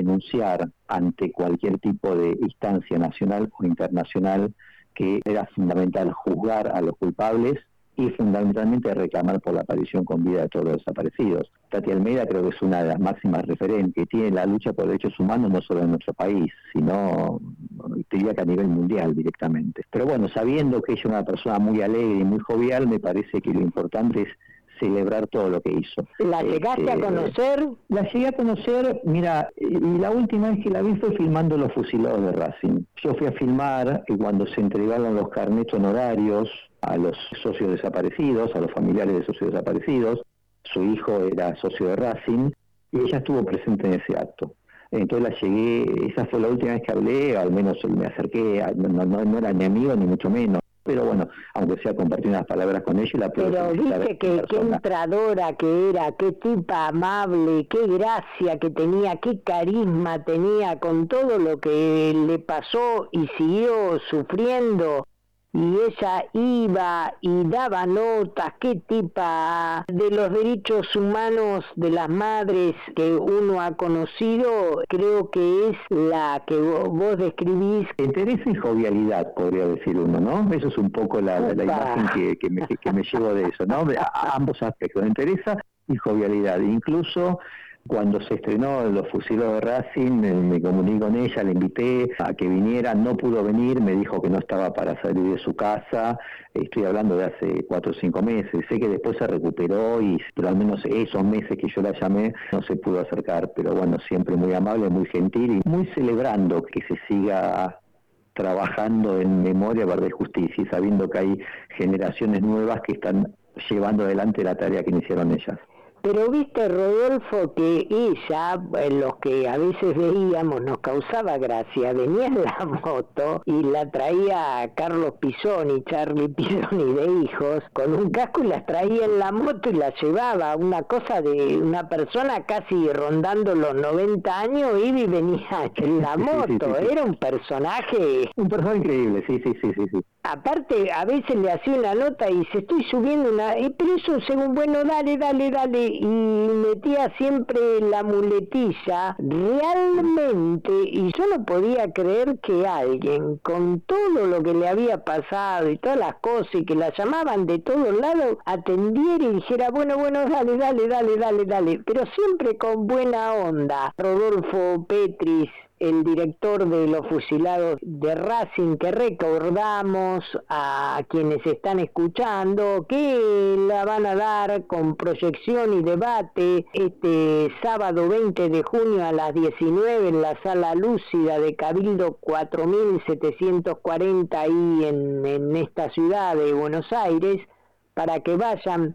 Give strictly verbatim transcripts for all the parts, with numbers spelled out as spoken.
denunciar ante cualquier tipo de instancia nacional o internacional que era fundamental juzgar a los culpables y fundamentalmente reclamar por la aparición con vida de todos los desaparecidos. Tati Almeida creo que es una de las máximas referentes que tiene la lucha por derechos humanos no solo en nuestro país, sino diría que a nivel mundial directamente. Pero bueno, sabiendo que ella es una persona muy alegre y muy jovial, me parece que lo importante es celebrar todo lo que hizo. ¿La llegaste este, a conocer? La llegué a conocer, mira, y la última vez que la vi fue filmando Los Fusilados de Racing. Yo fui a filmar y cuando se entregaron los carnets honorarios a los socios desaparecidos, a los familiares de socios desaparecidos, su hijo era socio de Racing, y ella estuvo presente en ese acto. Entonces la llegué, esa fue la última vez que hablé, al menos me acerqué, no, no, no era ni amigo ni mucho menos. Pero bueno, aunque sea compartir unas palabras con ella y la puedo Pero viste que qué entradora que era, qué tipa amable, qué gracia que tenía, qué carisma tenía con todo lo que le pasó y siguió sufriendo. Y ella iba y daba notas, qué tipa de los derechos humanos de las madres que uno ha conocido, creo que es la que vos, vos describís. Interés y jovialidad, podría decir uno, ¿no? Eso es un poco la, la imagen que, que, me, que, que me llevo de eso, ¿no? A, a ambos aspectos, interés y jovialidad. Incluso cuando se estrenó Los Fusilados de Racing, me comuniqué con ella, la invité a que viniera, no pudo venir, me dijo que no estaba para salir de su casa, estoy hablando de hace cuatro o cinco meses, sé que después se recuperó, y pero al menos esos meses que yo la llamé no se pudo acercar, pero bueno, siempre muy amable, muy gentil y muy celebrando que se siga trabajando en memoria, verdad y justicia, y sabiendo que hay generaciones nuevas que están llevando adelante la tarea que iniciaron ellas. Pero viste, Rodolfo, que ella, los que a veces veíamos, nos causaba gracia, venía en la moto y la traía Carlos Pisoni, Charlie Pisoni de hijos, con un casco y las traía en la moto y la llevaba, una cosa de una persona casi rondando los noventa años, iba y venía en la moto, sí, sí, sí, sí. Era un personaje... Un personaje increíble, sí, sí, sí, sí, sí. Aparte, a veces le hacía una nota y se estoy subiendo una... Eh, pero eso, según, bueno, dale, dale, dale, y metía siempre la muletilla, realmente, y yo no podía creer que alguien, con todo lo que le había pasado y todas las cosas, y que la llamaban de todos lados, atendiera y dijera, bueno, bueno, dale, dale, dale, dale, dale, pero siempre con buena onda. Rodolfo Petris, el director de Los Fusilados de Racing, que recordamos a quienes están escuchando, que la van a dar con proyección y debate este sábado veinte de junio a las diecinueve en la Sala Lúcida de Cabildo cuatro mil setecientos cuarenta ahí en, en esta ciudad de Buenos Aires, para que vayan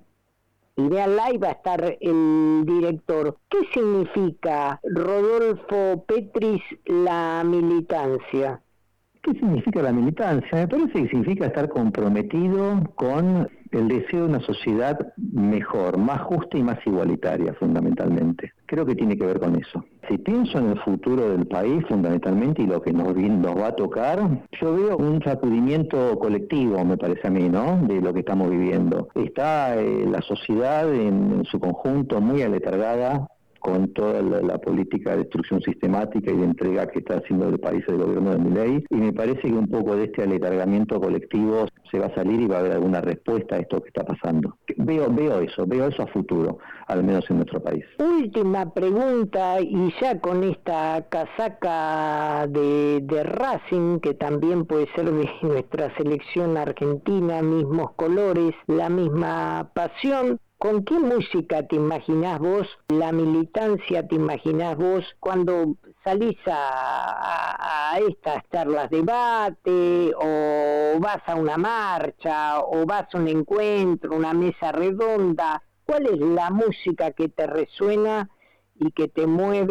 y veanla, y va a estar el director. ¿Qué significa, Rodolfo Petris, la militancia? ¿Qué significa la militancia? Me parece que significa estar comprometido con el deseo de una sociedad mejor, más justa y más igualitaria, fundamentalmente. Creo que tiene que ver con eso. Si pienso en el futuro del país, fundamentalmente, y lo que nos, nos va a tocar, yo veo un sacudimiento colectivo, me parece a mí, ¿no?, de lo que estamos viviendo. Está eh, la sociedad en, en su conjunto muy aletargada con toda la, la política de destrucción sistemática y de entrega que está haciendo el país el gobierno de Milei, y me parece que un poco de este aletargamiento colectivo se va a salir y va a haber alguna respuesta a esto que está pasando. Veo, veo eso, veo eso a futuro, al menos en nuestro país. Última pregunta, y ya con esta casaca de, de Racing, que también puede ser de nuestra selección argentina, mismos colores, la misma pasión. ¿Con qué música te imaginás vos, la militancia te imaginás vos cuando salís a, a, a estas charlas de debate, o vas a una marcha, o vas a un encuentro, una mesa redonda? ¿Cuál es la música que te resuena y que te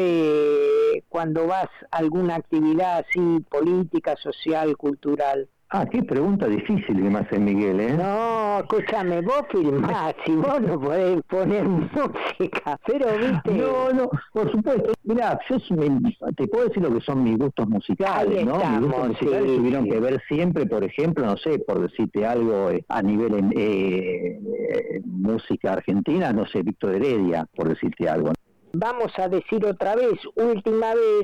mueve cuando vas a alguna actividad así, política, social, cultural? Ah, qué pregunta difícil que me hace Miguel, ¿eh? No, escúchame, vos filmás, si vos no podés poner música, pero viste... No, no, por supuesto. Mirá, yo te puedo decir lo que son mis gustos musicales, Ahí ¿no? Estamos, mis gustos musicales sí, tuvieron sí. que ver siempre, por ejemplo, no sé, por decirte algo, eh, a nivel en eh, eh, música argentina, no sé, Víctor Heredia, por decirte algo. Vamos a decir otra vez, última vez,